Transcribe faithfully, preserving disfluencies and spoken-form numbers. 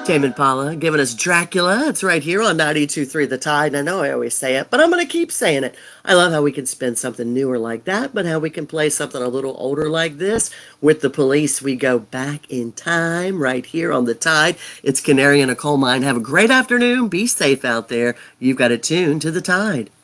Tame Impala giving us Dracula. It's right here on ninety-two point three The Tide. And I know I always say it, but I'm going to keep saying it. I love how we can spin something newer like that, but how we can play something a little older like this. With the police, we go back in time right here on The Tide. It's Canary in a Coal Mine. Have a great afternoon. Be safe out there. You've got it tuned to The Tide.